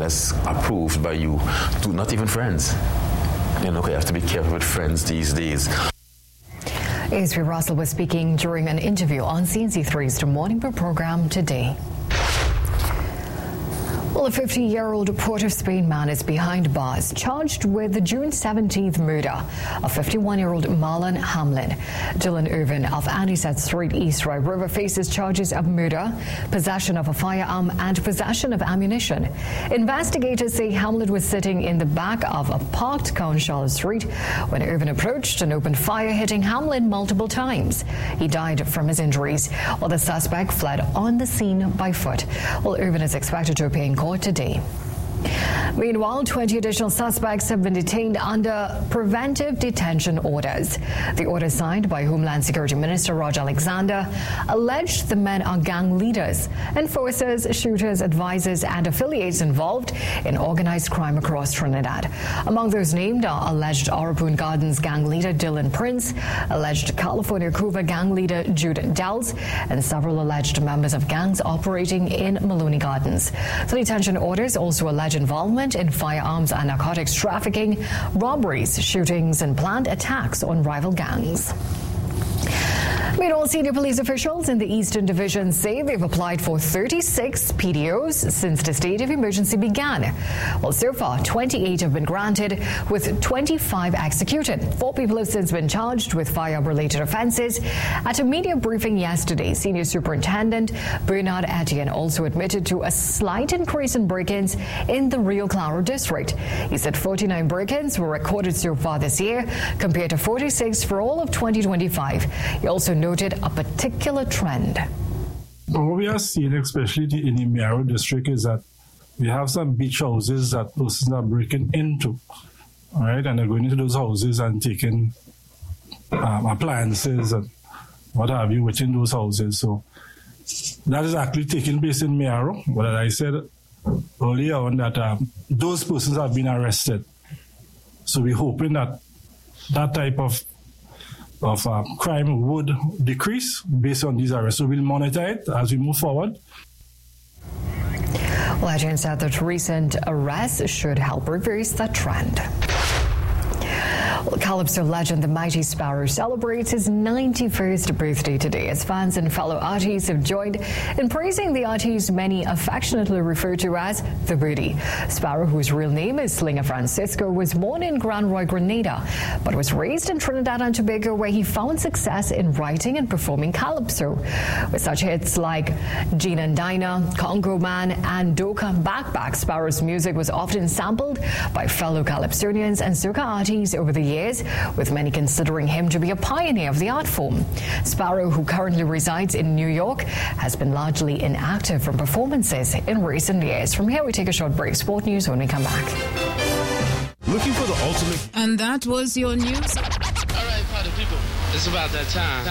that's approved by you, not even friends. You have to be careful with friends these days. ASP Russell was speaking during an interview on CNC3's The Morning Brew program today. Well, a 50-year-old Port of Spain man is behind bars, charged with the June 17th murder of 51-year-old Marlon Hamlin. Dylan Irvin of Anisette Street, East Right River faces charges of murder, possession of a firearm, and possession of ammunition. Investigators say Hamlin was sitting in the back of a parked car on Charlotte Street when Irvin approached and opened fire, hitting Hamlin multiple times. He died from his injuries, while the suspect fled on the scene by foot. Well, Irvin is expected to appear in court today. Meanwhile, 20 additional suspects have been detained under preventive detention orders. The order signed by Homeland Security Minister Roger Alexander alleged the men are gang leaders, enforcers, shooters, advisors, and affiliates involved in organized crime across Trinidad. Among those named are alleged Arapoon Gardens gang leader Dylan Prince, alleged California Couva gang leader Jude Dells, and several alleged members of gangs operating in Maloney Gardens. The detention orders also allege involvement in firearms and narcotics trafficking, robberies, shootings, and planned attacks on rival gangs. Meanwhile, senior police officials in the Eastern Division say they've applied for 36 PDOs since the state of emergency began. Well, so far, 28 have been granted, with 25 executed. 4 people have since been charged with firearm-related offenses. At a media briefing yesterday, Senior Superintendent Bernard Etienne also admitted to a slight increase in break-ins in the Rio Claro district. He said 49 break-ins were recorded so far this year, compared to 46 for all of 2025. He also noted a particular trend. What we are seeing, especially in the Miaro district, is that we have some beach houses that persons are breaking into, all right, and they're going into those houses and taking appliances and what have you within those houses. So that is actually taking place in Miaro. But as I said earlier on, that those persons have been arrested. So we're hoping that that type of crime would decrease based on these arrests. So we'll monitor it as we move forward. Legend said that recent arrests should help reverse that trend. Well, Calypso legend The Mighty Sparrow celebrates his 91st birthday today, as fans and fellow artists have joined in praising the artist many affectionately refer to as the Birdie. Sparrow, whose real name is Slinger Francisco, was born in Grand Roy, Grenada, but was raised in Trinidad and Tobago, where he found success in writing and performing calypso. With such hits like Gina and Dinah, Congo Man, and Doka Backpack, Sparrow's music was often sampled by fellow calypsonians and soca artists over the years, with many considering him to be a pioneer of the art form. Sparrow, who currently resides in New York, has been largely inactive from performances in recent years. From here, we take a short break. Sport news when we come back. Looking for the ultimate. And that was your news. All right, party people, it's about that time.